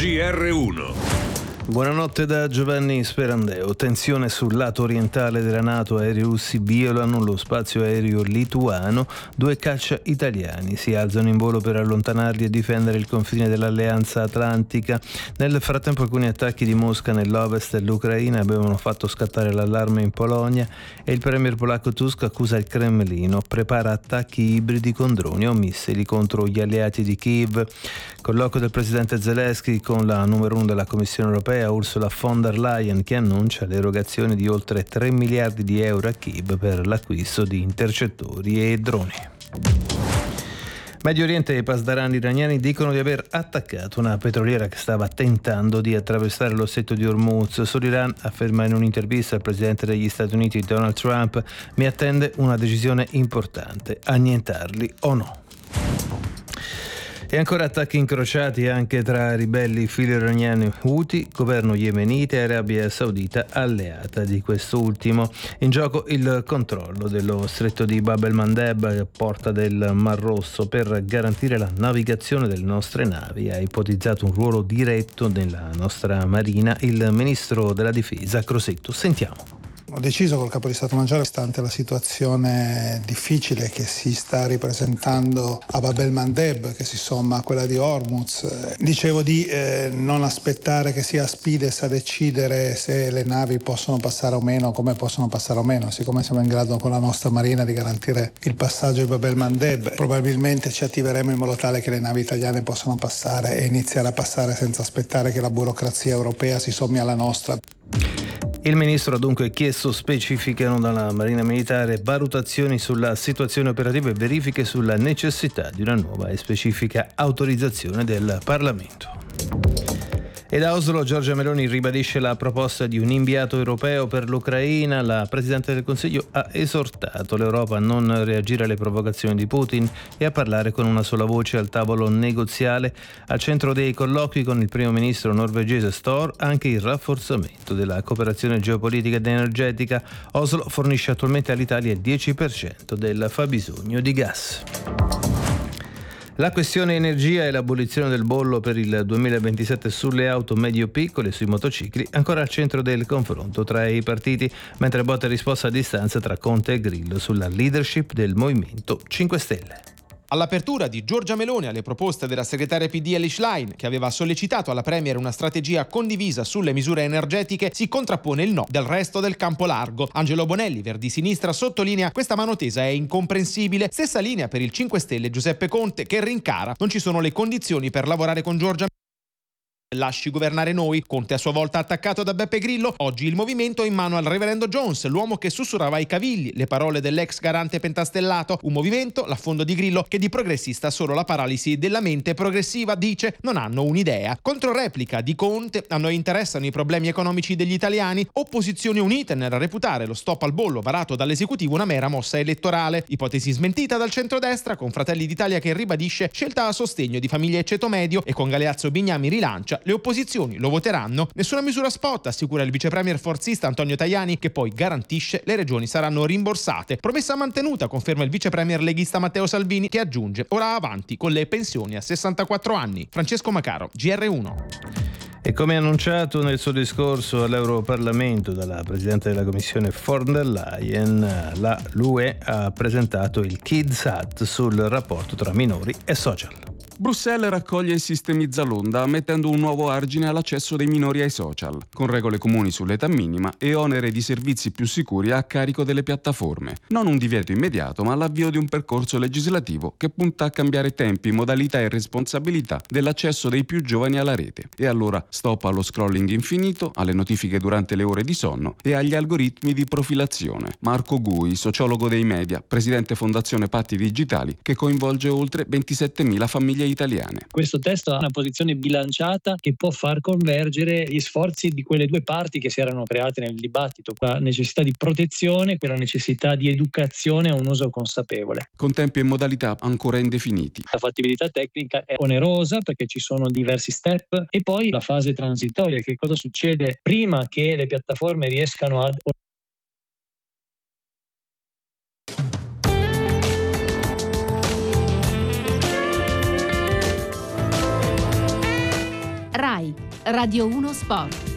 GR1. Buonanotte da Giovanni Sperandeo. Tensione sul lato orientale della NATO, aerei russi violano lo spazio aereo lituano, 2 caccia italiani si alzano in volo per allontanarli e difendere il confine dell'Alleanza Atlantica. Nel frattempo alcuni attacchi di Mosca nell'ovest dell'Ucraina avevano fatto scattare l'allarme in Polonia e il premier polacco Tusk accusa il Cremlino, prepara attacchi ibridi con droni o missili contro gli alleati di Kiev. Colloquio del presidente Zelensky con la numero 1 della Commissione europea Ursula von der Leyen, che annuncia l'erogazione di oltre 3 miliardi di euro a Kiev per l'acquisto di intercettori e droni. Medio Oriente e i pasdaran iraniani dicono di aver attaccato una petroliera che stava tentando di attraversare lo stretto di Hormuz. Sull'Iran afferma in un'intervista al presidente degli Stati Uniti Donald Trump: mi attende una decisione importante, annientarli o no. E ancora attacchi incrociati anche tra ribelli filo-iraniani Houthi, governo yemenita e Arabia Saudita alleata di quest'ultimo. In gioco il controllo dello stretto di Bab el-Mandeb, porta del Mar Rosso, per garantire la navigazione delle nostre navi. Ha ipotizzato un ruolo diretto nella nostra marina il ministro della difesa Crosetto. Sentiamo. Ho deciso col capo di Stato Maggiore, stante la situazione difficile che si sta ripresentando a Bab el-Mandeb, che si somma a quella di Hormuz, dicevo di non aspettare che sia Aspides a decidere se le navi possono passare o meno, come possono passare o meno. Siccome siamo in grado con la nostra marina di garantire il passaggio di Bab el-Mandeb, probabilmente ci attiveremo in modo tale che le navi italiane possano passare e iniziare a passare senza aspettare che la burocrazia europea si sommi alla nostra. Il ministro ha dunque chiesto specifiche dalla Marina Militare, valutazioni sulla situazione operativa e verifiche sulla necessità di una nuova e specifica autorizzazione del Parlamento. E da Oslo Giorgia Meloni ribadisce la proposta di un inviato europeo per l'Ucraina. La Presidente del Consiglio ha esortato l'Europa a non reagire alle provocazioni di Putin e a parlare con una sola voce al tavolo negoziale. Al centro dei colloqui con il primo ministro norvegese Støre anche il rafforzamento della cooperazione geopolitica ed energetica. Oslo fornisce attualmente all'Italia il 10% del fabbisogno di gas. La questione energia e l'abolizione del bollo per il 2027 sulle auto medio-piccole e sui motocicli ancora al centro del confronto tra i partiti, mentre botta e risposta a distanza tra Conte e Grillo sulla leadership del Movimento 5 Stelle. All'apertura di Giorgia Meloni alle proposte della segretaria PD Elly Schlein, che aveva sollecitato alla Premier una strategia condivisa sulle misure energetiche, si contrappone il no del resto del campo largo. Angelo Bonelli, Verdi Sinistra, sottolinea: questa mano tesa è incomprensibile. Stessa linea per il 5 Stelle Giuseppe Conte, che rincara: non ci sono le condizioni per lavorare con Giorgia. Lasci governare noi. Conte a sua volta attaccato da Beppe Grillo. Oggi il movimento è in mano al reverendo Jones, l'uomo che sussurrava ai Cavigli le parole dell'ex garante pentastellato. Un movimento, l'affondo di Grillo, che di progressista ha solo la paralisi della mente progressiva, dice: non hanno un'idea. Controreplica di Conte: a noi interessano i problemi economici degli italiani. Opposizioni unite nel reputare lo stop al bollo varato dall'esecutivo una mera mossa elettorale. Ipotesi smentita dal centrodestra, con Fratelli d'Italia che ribadisce scelta a sostegno di famiglie e ceto medio, e con Galeazzo Bignami rilancia: le opposizioni lo voteranno. Nessuna misura spot, assicura il vicepremier forzista Antonio Tajani, che poi garantisce le regioni saranno rimborsate. Promessa mantenuta, conferma il vicepremier leghista Matteo Salvini, che aggiunge: ora avanti con le pensioni a 64 anni. Francesco Macaro, GR1. E come annunciato nel suo discorso all'Europarlamento dalla Presidente della Commissione von der Leyen, l'UE ha presentato il Kids Act sul rapporto tra minori e social. Bruxelles raccoglie e sistemizza l'onda, mettendo un nuovo argine all'accesso dei minori ai social, con regole comuni sull'età minima e onere di servizi più sicuri a carico delle piattaforme. Non un divieto immediato, ma l'avvio di un percorso legislativo che punta a cambiare tempi, modalità e responsabilità dell'accesso dei più giovani alla rete. E allora stop allo scrolling infinito, alle notifiche durante le ore di sonno e agli algoritmi di profilazione. Marco Gui, sociologo dei media, presidente Fondazione Patti Digitali, che coinvolge oltre 27.000 famiglie italiane. Questo testo ha una posizione bilanciata che può far convergere gli sforzi di quelle due parti che si erano create nel dibattito, la necessità di protezione, quella necessità di educazione a un uso consapevole. Con tempi e modalità ancora indefiniti. La fattibilità tecnica è onerosa perché ci sono diversi step, e poi la fase transitoria, che cosa succede prima che le piattaforme riescano ad RAI, Radio 1 Sport.